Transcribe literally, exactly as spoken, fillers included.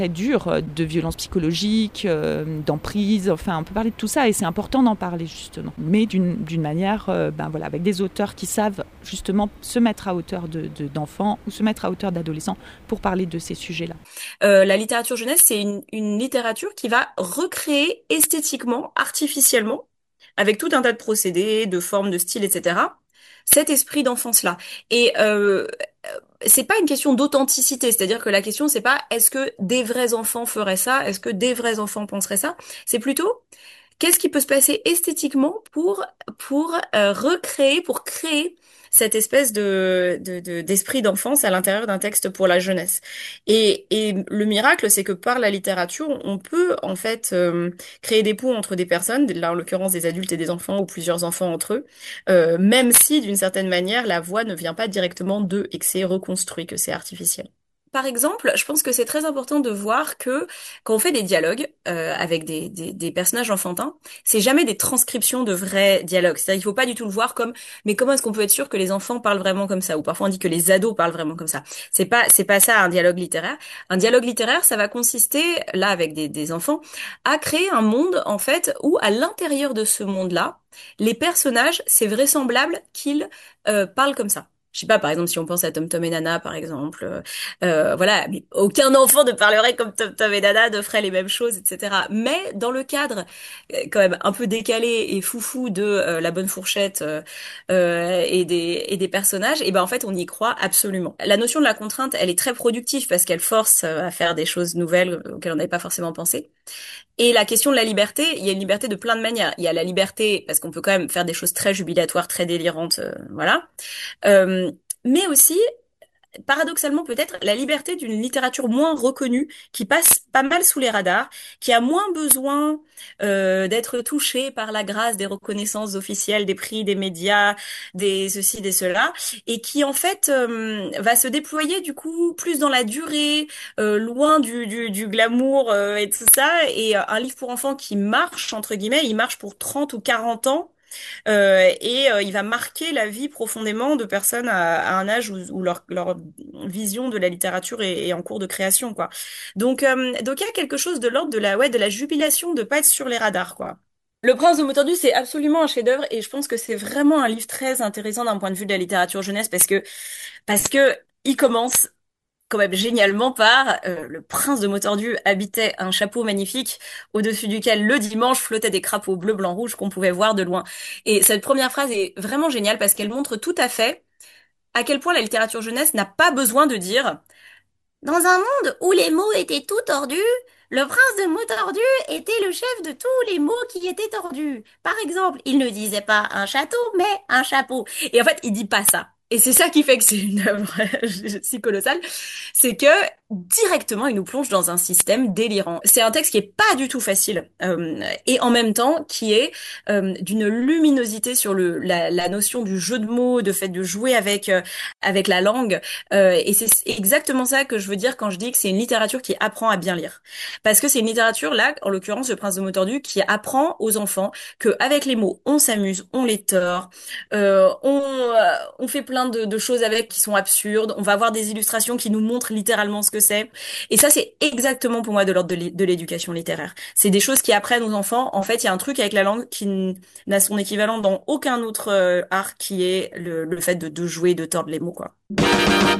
très dures, de violences psychologiques, euh, d'emprise, enfin on peut parler de tout ça et c'est important d'en parler justement. Mais d'une, d'une manière, euh, ben voilà, avec des auteurs qui savent justement se mettre à hauteur de, de, d'enfants ou se mettre à hauteur d'adolescents pour parler de ces sujets-là. Euh, la littérature jeunesse, c'est une, une littérature qui va recréer esthétiquement, artificiellement, avec tout un tas de procédés, de formes, de styles, et cetera, cet esprit d'enfance-là. Et euh, c'est pas une question d'authenticité, c'est-à-dire que la question c'est pas est-ce que des vrais enfants feraient ça, est-ce que des vrais enfants penseraient ça, c'est plutôt qu'est-ce qui peut se passer esthétiquement pour pour euh, recréer, pour créer cette espèce de, de, de- d'esprit d'enfance à l'intérieur d'un texte pour la jeunesse. Et, et le miracle, c'est que par la littérature, on peut en fait euh, créer des ponts entre des personnes, là en l'occurrence des adultes et des enfants ou plusieurs enfants entre eux, euh, même si d'une certaine manière la voix ne vient pas directement d'eux et que c'est reconstruit, que c'est artificiel. Par exemple, je pense que c'est très important de voir que quand on fait des dialogues euh, avec des, des, des personnages enfantins, c'est jamais des transcriptions de vrais dialogues. C'est-à-dire qu'il faut pas du tout le voir comme mais comment est-ce qu'on peut être sûr que les enfants parlent vraiment comme ça? Ou parfois on dit que les ados parlent vraiment comme ça. C'est pas c'est pas ça un dialogue littéraire. Un dialogue littéraire, ça va consister là avec des, des enfants à créer un monde en fait où à l'intérieur de ce monde-là, les personnages, c'est vraisemblable qu'ils euh, parlent comme ça. Je sais pas, par exemple, si on pense à Tom Tom et Nana, par exemple, euh, euh, voilà, mais aucun enfant ne parlerait comme Tom Tom et Nana, ne ferait les mêmes choses, et cetera. Mais dans le cadre, euh, quand même un peu décalé et foufou de euh, La Bonne Fourchette euh, euh, et des et des personnages, et ben en fait, on y croit absolument. La notion de la contrainte, elle est très productive parce qu'elle force euh, à faire des choses nouvelles auxquelles on n'avait pas forcément pensé. Et la question de la liberté, il y a une liberté de plein de manières. Il y a la liberté parce qu'on peut quand même faire des choses très jubilatoires, très délirantes, euh, voilà. Euh, mais aussi paradoxalement peut-être la liberté d'une littérature moins reconnue, qui passe pas mal sous les radars, qui a moins besoin euh, d'être touchée par la grâce des reconnaissances officielles, des prix, des médias, des ceci, des cela, et qui en fait euh, va se déployer du coup plus dans la durée, euh, loin du, du, du glamour euh, et tout ça, et euh, un livre pour enfants qui marche, entre guillemets, il marche pour trente ou quarante ans, euh, et euh, il va marquer la vie profondément de personnes à, à un âge où, où leur, leur vision de la littérature est, est en cours de création, quoi. Donc, euh, donc il y a quelque chose de l'ordre de la, ouais, de la jubilation de pas être sur les radars, quoi. Le Prince de Montordus, c'est absolument un chef-d'œuvre et je pense que c'est vraiment un livre très intéressant d'un point de vue de la littérature jeunesse parce que parce que il commence quand même génialement par euh, le prince de Motordieu habitait un chapeau magnifique au-dessus duquel le dimanche flottaient des crapauds bleu, blanc, rouge qu'on pouvait voir de loin. Et cette première phrase est vraiment géniale parce qu'elle montre tout à fait à quel point la littérature jeunesse n'a pas besoin de dire dans un monde où les mots étaient tout tordus, le prince de Motordieu était le chef de tous les mots qui étaient tordus. Par exemple, il ne disait pas un château, mais un chapeau. Et en fait, il dit pas ça. Et c'est ça qui fait que c'est une œuvre si colossale, c'est que directement il nous plonge dans un système délirant. C'est un texte qui est pas du tout facile euh, et en même temps qui est euh, d'une luminosité sur le la, la notion du jeu de mots, de fait de jouer avec euh, avec la langue. Euh, et c'est exactement ça que je veux dire quand je dis que c'est une littérature qui apprend à bien lire. Parce que c'est une littérature, là, en l'occurrence, Le Prince de Motordu, qui apprend aux enfants que avec les mots, on s'amuse, on les tord, euh, on, euh, on fait plein de, de choses avec qui sont absurdes, on va avoir des illustrations qui nous montrent littéralement ce que c'est. Et ça, c'est exactement pour moi de l'ordre de l'é- de l'éducation littéraire. C'est des choses qui apprennent aux enfants. En fait, il y a un truc avec la langue qui n- n'a son équivalent dans aucun autre euh, art, qui est le, le fait de, de jouer, de tordre les mots, quoi.